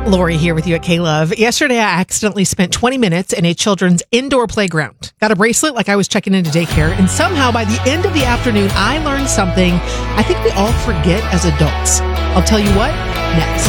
Lori here with you at K-Love. Yesterday, I accidentally spent 20 minutes in a children's indoor playground. Got a bracelet like I was checking into daycare, and somehow by the end of the afternoon, I learned something I think we all forget as adults. I'll tell you what next.